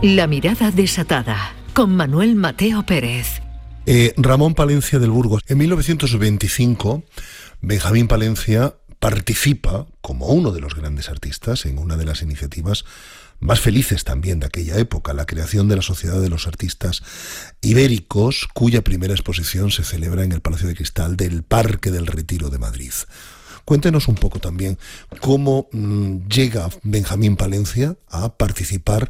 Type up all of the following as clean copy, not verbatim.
La mirada desatada, con Manuel Mateo Pérez. Ramón Palencia del Burgos. En 1925, Benjamín Palencia participa, como uno de los grandes artistas, en una de las iniciativas más felices también de aquella época, la creación de la Sociedad de los Artistas Ibéricos, cuya primera exposición se celebra en el Palacio de Cristal del Parque del Retiro de Madrid. Cuéntenos un poco también cómo llega Benjamín Palencia a participar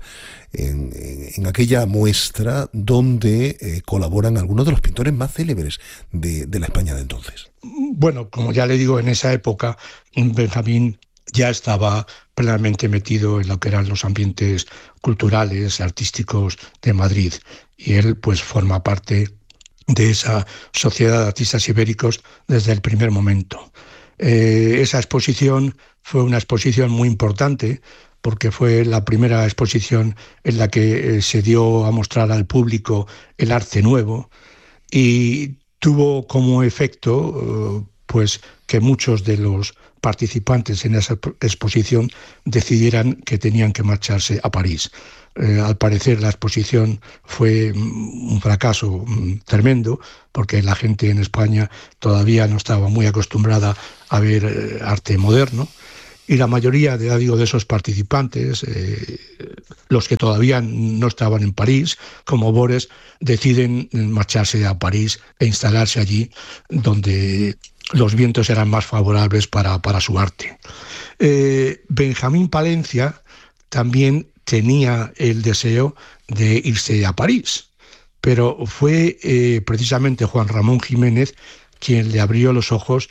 en aquella muestra donde colaboran algunos de los pintores más célebres de la España de entonces. Bueno, como ya le digo, en esa época Benjamín ya estaba plenamente metido en lo que eran los ambientes culturales, artísticos de Madrid, y él pues forma parte de esa Sociedad de Artistas Ibéricos desde el primer momento. Esa exposición fue una exposición muy importante porque fue la primera exposición en la que se dio a mostrar al público el arte nuevo y tuvo como efecto pues que muchos de los participantes en esa exposición decidieran que tenían que marcharse a París. Al parecer la exposición fue un fracaso tremendo porque la gente en España todavía no estaba muy acostumbrada a ver arte moderno y la mayoría de esos participantes, los que todavía no estaban en París, como Bores, deciden marcharse a París e instalarse allí donde los vientos eran más favorables para su arte. Benjamín Palencia también tenía el deseo de irse a París, pero fue precisamente Juan Ramón Jiménez quien le abrió los ojos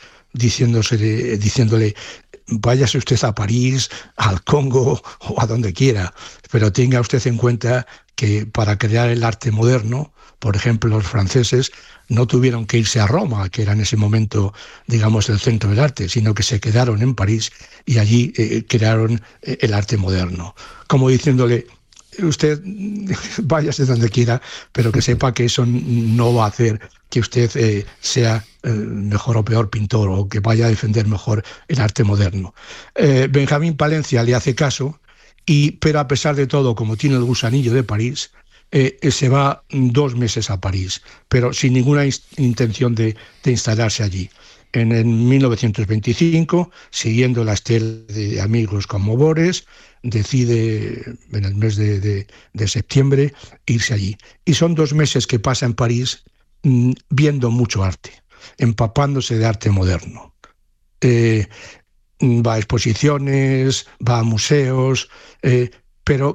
diciéndole váyase usted a París, al Congo o a donde quiera, pero tenga usted en cuenta que para crear el arte moderno, por ejemplo, los franceses no tuvieron que irse a Roma, que era en ese momento, digamos, el centro del arte, sino que se quedaron en París y allí crearon el arte moderno. Como diciéndole, usted váyase donde quiera, pero que sepa que eso no va a hacer que usted sea mejor o peor pintor o que vaya a defender mejor el arte moderno. Benjamín Palencia le hace caso, pero a pesar de todo, como tiene el gusanillo de París, se va 2 meses a París, pero sin ninguna intención de instalarse allí. En 1925, siguiendo la estela de amigos como Bores, decide en el mes de septiembre irse allí. Y son 2 meses que pasa en París viendo mucho arte, empapándose de arte moderno. Va a exposiciones, va a museos, pero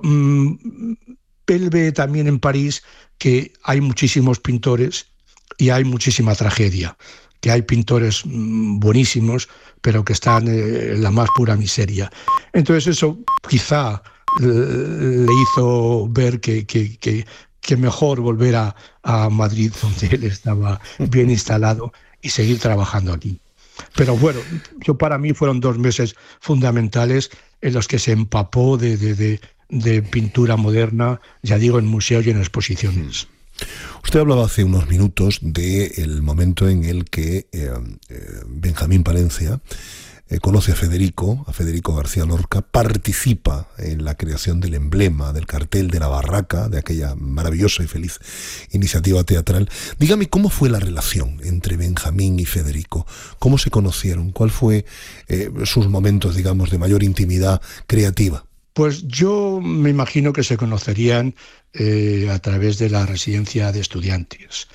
él ve también en París que hay muchísimos pintores y hay muchísima tragedia, que hay pintores buenísimos, pero que están en la más pura miseria. Entonces eso quizá le hizo ver que mejor volver a Madrid, donde él estaba bien instalado, y seguir trabajando aquí. Pero bueno, para mí fueron 2 meses fundamentales en los que se empapó de pintura moderna, ya digo, en museos y en exposiciones. Usted hablaba hace unos minutos del momento en el que Benjamín Palencia conoce a Federico García Lorca, participa en la creación del emblema, del cartel de la barraca, de aquella maravillosa y feliz iniciativa teatral. Dígame, ¿cómo fue la relación entre Benjamín y Federico? ¿Cómo se conocieron? ¿Cuál fue sus momentos, digamos, de mayor intimidad creativa? Pues yo me imagino que se conocerían a través de la residencia de estudiantes.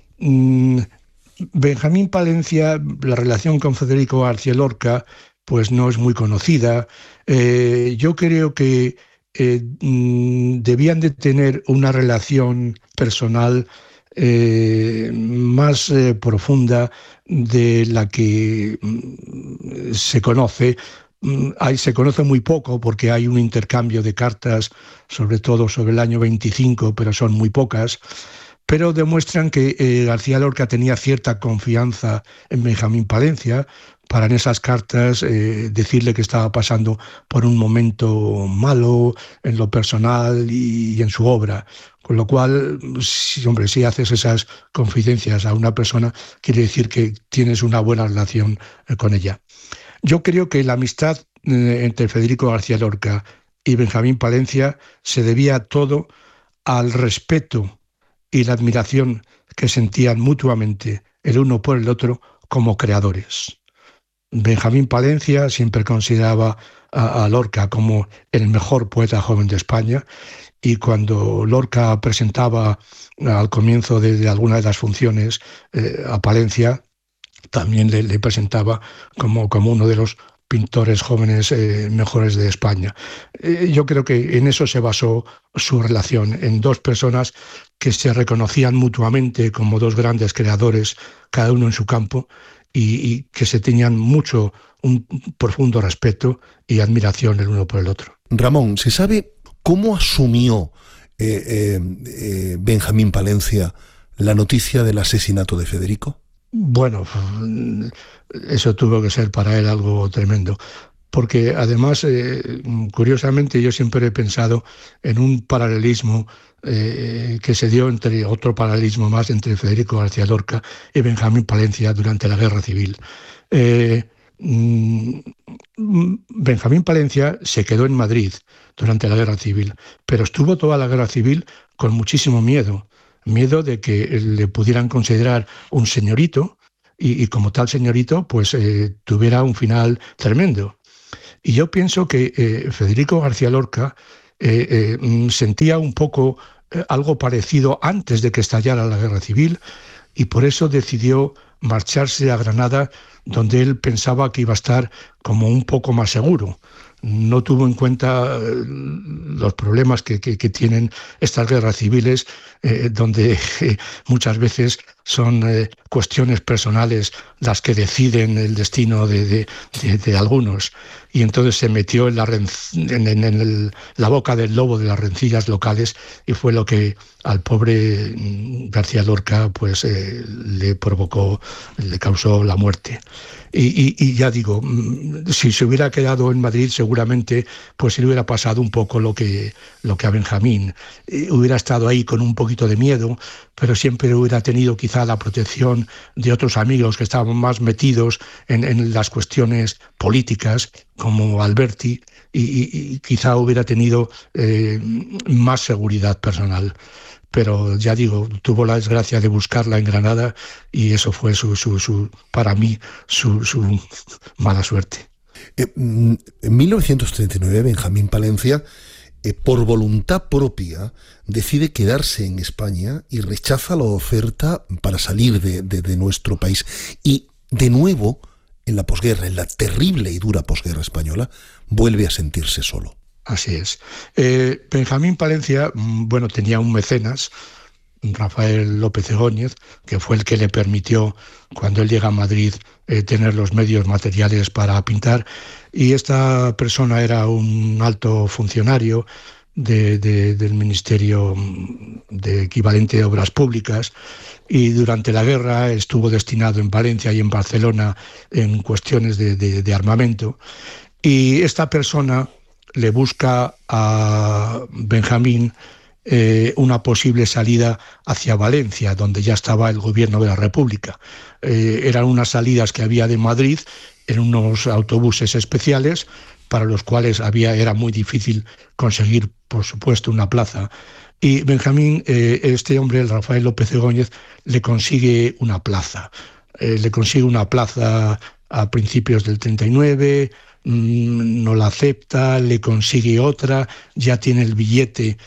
Benjamín Palencia, la relación con Federico García Lorca, pues no es muy conocida. Yo creo que debían de tener una relación personal más profunda de la que se conoce. Se conoce muy poco porque hay un intercambio de cartas, sobre todo sobre el año 25, pero son muy pocas, pero demuestran que García Lorca tenía cierta confianza en Benjamín Palencia para en esas cartas decirle que estaba pasando por un momento malo en lo personal y en su obra. Con lo cual, si haces esas confidencias a una persona, quiere decir que tienes una buena relación con ella. Yo creo que la amistad entre Federico García Lorca y Benjamín Palencia se debía todo al respeto y la admiración que sentían mutuamente el uno por el otro como creadores. Benjamín Palencia siempre consideraba a Lorca como el mejor poeta joven de España, y cuando Lorca presentaba al comienzo de alguna de las funciones a Palencia, también le presentaba como uno de los pintores jóvenes mejores de España. Yo creo que en eso se basó su relación, en dos personas que se reconocían mutuamente como dos grandes creadores, cada uno en su campo, y que se tenían un profundo respeto y admiración el uno por el otro. Ramón, ¿se sabe cómo asumió Benjamín Palencia la noticia del asesinato de Federico? Bueno, eso tuvo que ser para él algo tremendo, porque además, curiosamente, yo siempre he pensado en un paralelismo que se dio otro paralelismo más entre Federico García Lorca y Benjamín Palencia durante la Guerra Civil. Benjamín Palencia se quedó en Madrid durante la Guerra Civil, pero estuvo toda la Guerra Civil con muchísimo miedo de que le pudieran considerar un señorito y como tal señorito pues tuviera un final tremendo. Y yo pienso que Federico García Lorca sentía un poco algo parecido antes de que estallara la Guerra Civil, y por eso decidió marcharse a Granada, donde él pensaba que iba a estar como un poco más seguro. No tuvo en cuenta los problemas que tienen estas guerras civiles, donde muchas veces son cuestiones personales las que deciden el destino de algunos. Y entonces se metió en la boca del lobo de las rencillas locales, y fue lo que al pobre García Lorca pues le causó la muerte. Y ya digo, si se hubiera quedado en Madrid, seguramente pues se le hubiera pasado un poco lo que a Benjamín. Hubiera estado ahí con un poquito de miedo, pero siempre hubiera tenido quizá la protección de otros amigos que estaban más metidos en las cuestiones políticas, como Alberti, y quizá hubiera tenido más seguridad personal. Pero ya digo, tuvo la desgracia de buscarla en Granada, y eso fue para mí su mala suerte. En 1939, Benjamín Palencia, por voluntad propia, decide quedarse en España y rechaza la oferta para salir de nuestro país. Y de nuevo, en la posguerra, en la terrible y dura posguerra española, vuelve a sentirse solo. Así es. Benjamín Palencia, bueno, tenía un mecenas, Rafael López Egóñez, que fue el que le permitió, cuando él llega a Madrid, tener los medios materiales para pintar. Y esta persona era un alto funcionario del Ministerio de equivalente de Obras Públicas, y durante la guerra estuvo destinado en Valencia y en Barcelona en cuestiones de armamento. Y esta persona le busca a Benjamín una posible salida hacia Valencia, donde ya estaba el gobierno de la República. Eran unas salidas que había de Madrid en unos autobuses especiales, para los cuales era muy difícil conseguir, por supuesto, una plaza. Y Benjamín, este hombre, el Rafael López Egóñez, le consigue una plaza. Le consigue una plaza a principios del 39, no la acepta, le consigue otra, ya tiene el billete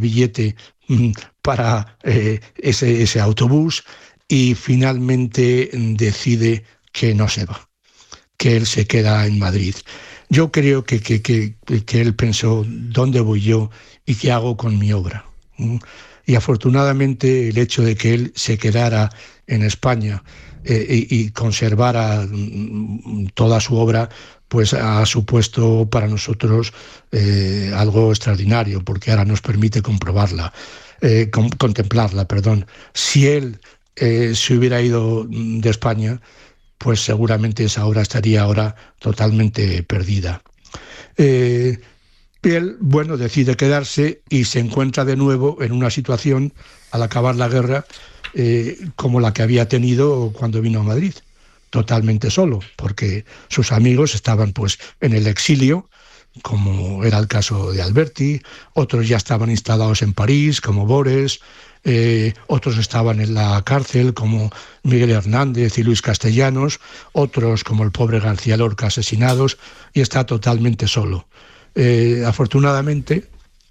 para ese autobús, y finalmente decide que no se va, que él se queda en Madrid. Yo creo que él pensó, ¿dónde voy yo y qué hago con mi obra? Y afortunadamente el hecho de que él se quedara en España y conservara toda su obra, pues ha supuesto para nosotros algo extraordinario, porque ahora nos permite contemplarla. Si él se hubiera ido de España, pues seguramente esa obra estaría ahora totalmente perdida. Él, bueno, decide quedarse y se encuentra de nuevo en una situación, al acabar la guerra, como la que había tenido cuando vino a Madrid, totalmente solo, porque sus amigos estaban pues en el exilio, como era el caso de Alberti, otros ya estaban instalados en París, como Bores, otros estaban en la cárcel, como Miguel Hernández y Luis Castellanos, otros, como el pobre García Lorca, asesinados, y está totalmente solo. Afortunadamente,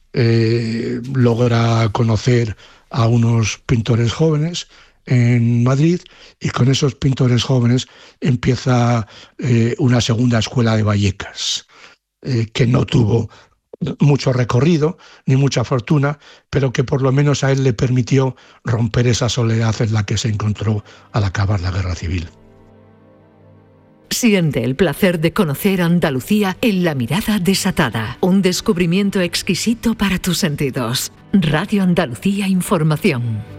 logra conocer a unos pintores jóvenes en Madrid, y con esos pintores jóvenes empieza una segunda escuela de Vallecas, que no tuvo mucho recorrido ni mucha fortuna, pero que por lo menos a él le permitió romper esa soledad en la que se encontró al acabar la Guerra Civil. Siente el placer de conocer Andalucía en La Mirada Desatada, un descubrimiento exquisito para tus sentidos. Radio Andalucía Información.